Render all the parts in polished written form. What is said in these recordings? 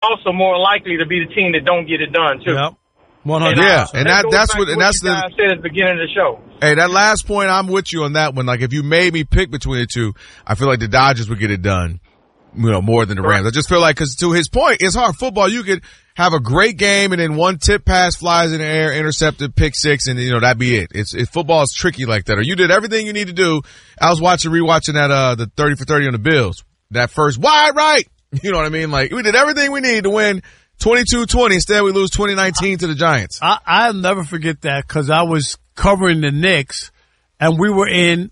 also more likely to be the team that don't get it done too. Yep. 100. Yeah, and that's what you guys said at the beginning of the show. Hey, that last point, I'm with you on that one. Like, if you made me pick between the two, I feel like the Dodgers would get it done, more than the Rams. I just feel like, because to his point, it's hard football. You could have a great game and then one tip pass flies in the air, intercepted, pick six, and that'd be it. Football is tricky like that. Or you did everything you need to do. I was rewatching that the 30 for 30 on the Bills. That first wide right. You know what I mean? Like, we did everything we need to win 22-20. Instead, we lose 2019 to the Giants. I'll never forget that because I was covering the Knicks, and we were in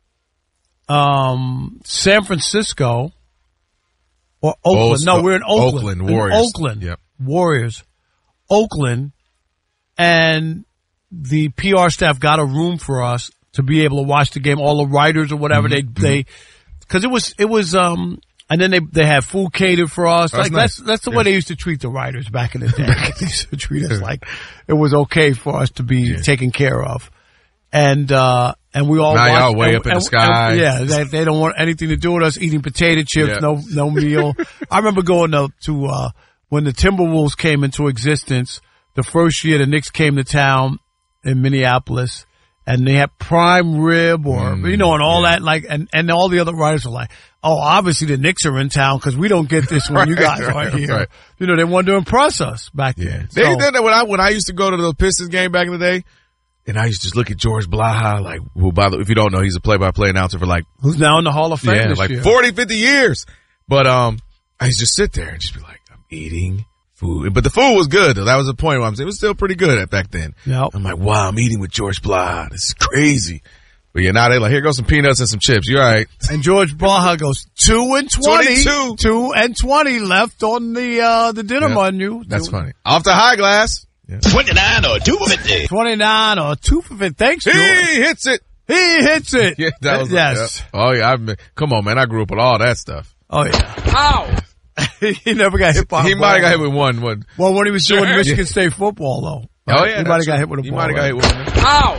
San Francisco or Oakland. No, we're in Oakland. Oakland Warriors. Oakland. Yep. Warriors. Oakland. And the PR staff got a room for us to be able to watch the game. All the writers or whatever, because it was and then they had food catered for us. That's like nice. that's the way they used to treat the writers back in the day. They used to treat us like it was okay for us to be taken care of. And we all now y'all way up in the sky. They don't want anything to do with us eating potato chips, no meal. I remember going to when the Timberwolves came into existence, the first year the Knicks came to town in Minneapolis, and they had prime rib and all that, like, and all the other writers were like, oh, obviously the Knicks are in town because we don't get this when you guys aren't here. Right. They wanted to impress us back then. They did that when I used to go to the Pistons game back in the day. And I used to just look at George Blaha, like, who, by the way, if you don't know, he's a play-by-play announcer for who's now in the Hall of Fame this year. 40, 50 years. But, I used to just sit there and just be like, I'm eating food. But the food was good, though. That was the point where I'm saying it was still pretty good back then. Yep. I'm like, wow, I'm eating with George Blaha. This is crazy. But yeah, now they like, here goes some peanuts and some chips. You all right? And George Blaha goes 2-20. 2-20 left on the dinner menu. That's funny. Off the high glass. Yeah. 29 or 2 for 50. 29 or 2 for 50. Thanks, George. He hits it. Yeah, that was yes. Oh yeah, come on, man. I grew up with all that stuff. Oh yeah. Ow! He never got hit by. He might have got hit with one. Well, when he was doing Michigan State football, though. Oh yeah, he might have got hit with a ball. He might have got hit with one.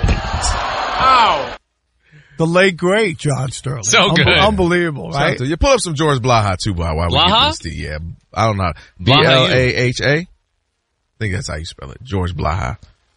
Ow! The late great John Sterling. So good. Unbelievable, right? You pull up some George Blaha too, boy. Blaha? Yeah, I don't know. Blaha. I think that's how you spell it. George Blaha.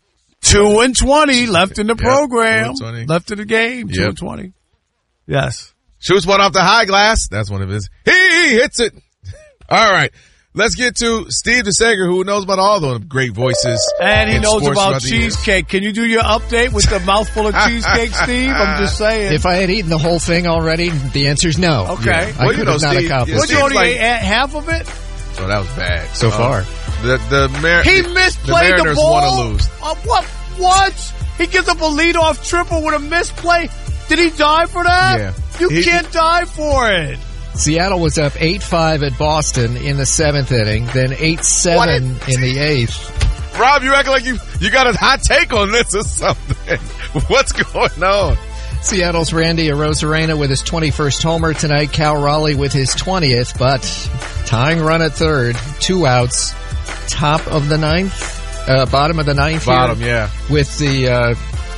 2-20 left in the program. 2-20. Left in the game. 2-20. Yes. Shoots one off the high glass. That's one of his. He hits it. All right. Let's get to Steve DeSager, who knows about all the great voices. And he knows about cheesecake. Can you do your update with the mouthful of cheesecake, Steve? I'm just saying. If I had eaten the whole thing already, the answer's no. Okay. Yeah. I could have not accomplished. What, you only ate half of it? So that was bad. So far. He misplayed the ball. Want to lose. What? He gives up a leadoff triple with a misplay. Did he die for that? Yeah. You can't die for it. Seattle was up 8-5 at Boston in the 7th inning, then 8-7 in the 8th. Rob, you acting like you got a hot take on this or something. What's going on? Seattle's Randy Arozarena with his 21st homer tonight. Cal Raleigh with his 20th, but tying run at third, 2 outs. Top of the 9th, bottom of the 9th. Bottom, here, yeah. With the,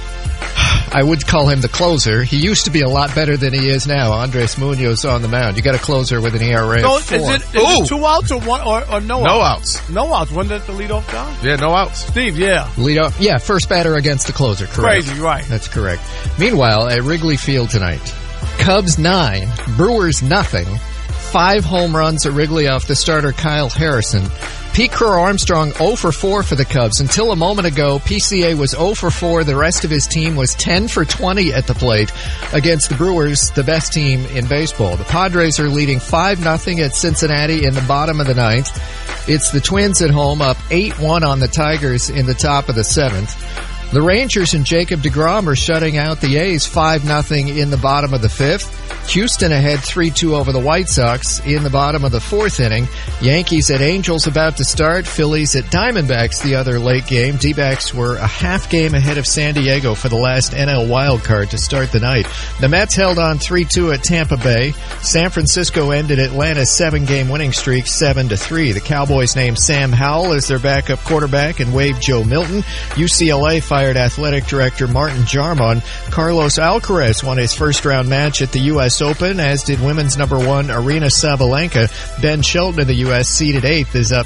I would call him the closer. He used to be a lot better than he is now. Andres Munoz on the mound. You got a closer with an ERA of 4. Is it 2 outs or one or no outs? No outs. No outs. When did the leadoff go? Yeah, no outs. Steve, yeah. Leadoff, yeah, first batter against the closer, correct. Crazy, right. That's correct. Meanwhile, at Wrigley Field tonight, Cubs 9, Brewers nothing. 5 home runs at Wrigley off the starter Kyle Harrison. Pete Crow-Armstrong 0 for 4 for the Cubs. Until a moment ago, PCA was 0 for 4. The rest of his team was 10 for 20 at the plate against the Brewers, the best team in baseball. The Padres are leading 5-0 at Cincinnati in the bottom of the 9th. It's the Twins at home up 8-1 on the Tigers in the top of the 7th. The Rangers and Jacob deGrom are shutting out the A's 5-0 in the bottom of the 5th. Houston ahead 3-2 over the White Sox in the bottom of the 4th inning. Yankees at Angels about to start. Phillies at Diamondbacks the other late game. D-backs were a half game ahead of San Diego for the last NL wildcard to start the night. The Mets held on 3-2 at Tampa Bay. San Francisco ended Atlanta's 7-game winning streak 7-3. The Cowboys named Sam Howell as their backup quarterback and waived Joe Milton. UCLA fired athletic director Martin Jarmon. Carlos Alcaraz won his first-round match at the U.S. Open, as did women's number 1 Aryna Sabalenka. Ben Shelton of the U.S. seeded 8th is up